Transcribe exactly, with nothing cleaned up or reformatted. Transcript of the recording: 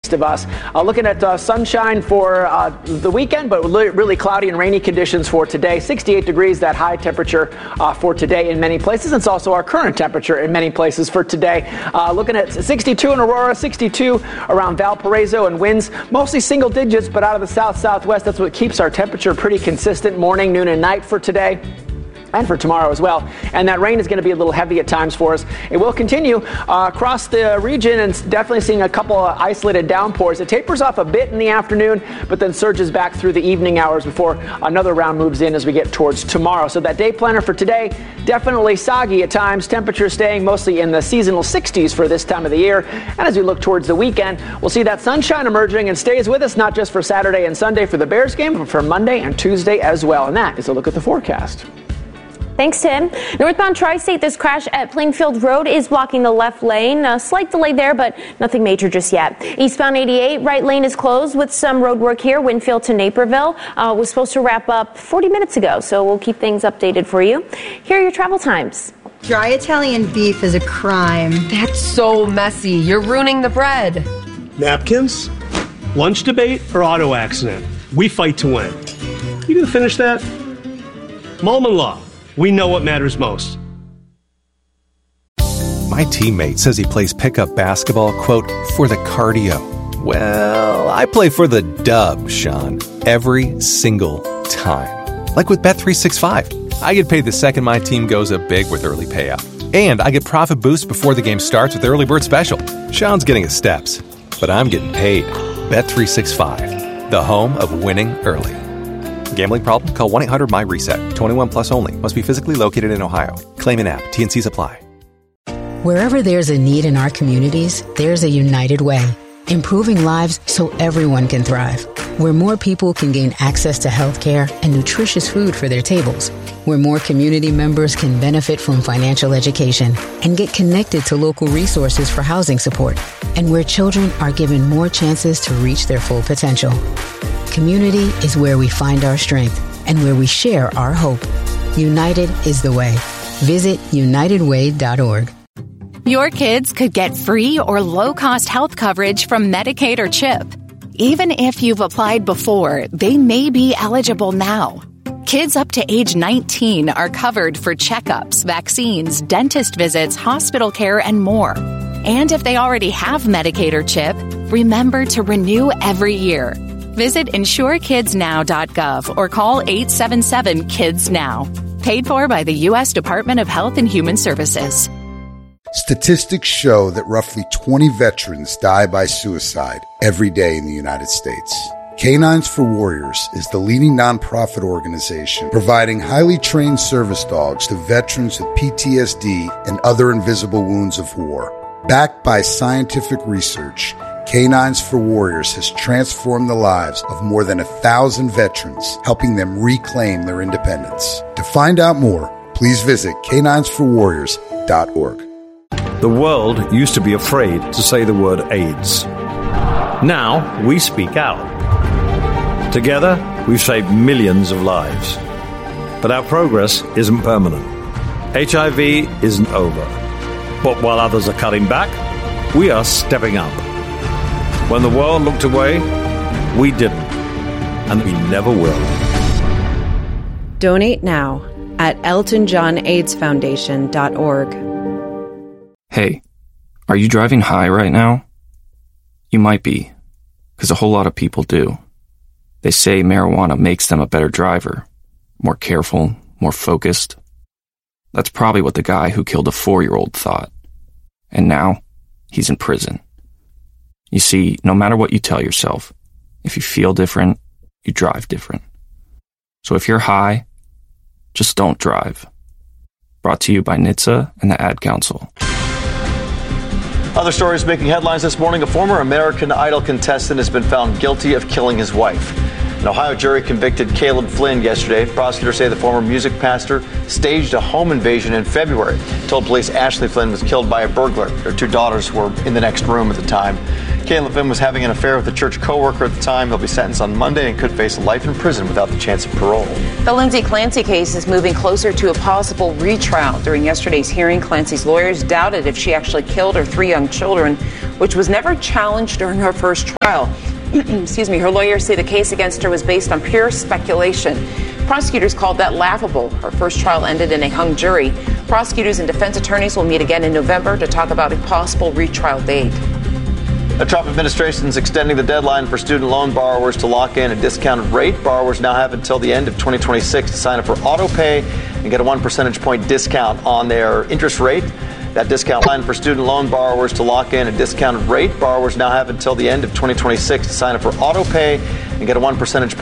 taste of us. Uh, looking at uh, sunshine for uh, the weekend, but really cloudy and rainy conditions for today. sixty-eight degrees, that high temperature uh, for today in many places. It's also our current temperature in many places for today. Uh, looking at sixty-two in Aurora, sixty-two around Valparaiso, and winds mostly single digits, but out of the south-southwest. That's what keeps our temperature pretty consistent morning, noon, and night for today. And for tomorrow as well. And that rain is going to be a little heavy at times for us. It will continue uh, across the region, and definitely seeing a couple of isolated downpours. It tapers off a bit in the afternoon, but then surges back through the evening hours before another round moves in as we get towards tomorrow. So that day planner for today, definitely soggy at times. Temperatures staying mostly in the seasonal sixties for this time of the year. And as we look towards the weekend, we'll see that sunshine emerging and stays with us, not just for Saturday and Sunday for the Bears game, but for Monday and Tuesday as well. And that is a look at the forecast. Thanks, Tim. Northbound Tri-State, this crash at Plainfield Road is blocking the left lane. A slight delay there, but nothing major just yet. Eastbound eighty-eight, right lane is closed with some road work here. Winfield to Naperville uh, was supposed to wrap up forty minutes ago, so we'll keep things updated for you. Here are your travel times. Dry Italian beef is a crime. That's so messy. You're ruining the bread. Napkins? Lunch debate or auto accident? We fight to win. You gonna finish that? Mullman Law. We know what matters most. My teammate says he plays pickup basketball, quote, for the cardio. Well, I play for the dub, Sean, every single time. Like with Bet three sixty-five. I get paid the second my team goes up big with early payout. And I get profit boost before the game starts with Early Bird Special. Sean's getting his steps, but I'm getting paid. Bet three sixty-five, the home of winning early. Gambling problem? Call one eight hundred M Y reset. twenty-one plus only. Must be physically located in Ohio. Claim an app. T and C's apply. Wherever there's a need in our communities, there's a United Way. Improving lives so everyone can thrive. Where more people can gain access to health care and nutritious food for their tables. Where more community members can benefit from financial education and get connected to local resources for housing support. And where children are given more chances to reach their full potential. Community is where we find our strength and where we share our hope. United is the way. Visit united way dot org. Your kids could get free or low-cost health coverage from Medicaid or CHIP. Even if you've applied before, they may be eligible now. Kids up to age nineteen are covered for checkups, vaccines, dentist visits, hospital care, and more. And if they already have Medicaid or CHIP, remember to renew every year. Visit insure kids now dot gov or call eight seven seven kids now. Paid for by the U S Department of Health and Human Services. Statistics show that roughly twenty veterans die by suicide every day in the United States. Canines for Warriors is the leading nonprofit organization providing highly trained service dogs to veterans with P T S D and other invisible wounds of war. Backed by scientific research, Canines for Warriors has transformed the lives of more than a thousand veterans, helping them reclaim their independence. To find out more, please visit canines for warriors dot org. The world used to be afraid to say the word AIDS. Now we speak out. Together, we've saved millions of lives. But our progress isn't permanent. H I V isn't over. But while others are cutting back, we are stepping up. When the world looked away, we didn't. And we never will. Donate now at elton john aids foundation dot org. Hey, are you driving high right now? You might be, because a whole lot of people do. They say marijuana makes them a better driver, more careful, more focused. That's probably what the guy who killed a four-year-old thought. And now, he's in prison. You see, no matter what you tell yourself, if you feel different, you drive different. So if you're high, just don't drive. Brought to you by N H T S A and the Ad Council. Other stories making headlines this morning. A former American Idol contestant has been found guilty of killing his wife. An Ohio jury convicted Caleb Flynn yesterday. Prosecutors say the former music pastor staged a home invasion in February. Told police Ashley Flynn was killed by a burglar. Their two daughters were in the next room at the time. Caleb Flynn was having an affair with a church co-worker at the time. He'll be sentenced on Monday and could face life in prison without the chance of parole. The Lindsay Clancy case is moving closer to a possible retrial. During yesterday's hearing, Clancy's lawyers doubted if she actually killed her three young children. which was never challenged during her first trial. Excuse me. Her lawyers say the case against her was based on pure speculation. Prosecutors called that laughable. Her first trial ended in a hung jury. Prosecutors and defense attorneys will meet again in November to talk about a possible retrial date. The Trump administration is extending the deadline for student loan borrowers to lock in a discounted rate. Borrowers now have until the end of twenty twenty-six to sign up for auto pay and get a one percentage point discount on their interest rate. That discount line for student loan borrowers to lock in a discounted rate. Borrowers now have until the end of twenty twenty-six to sign up for auto pay and get a one percentage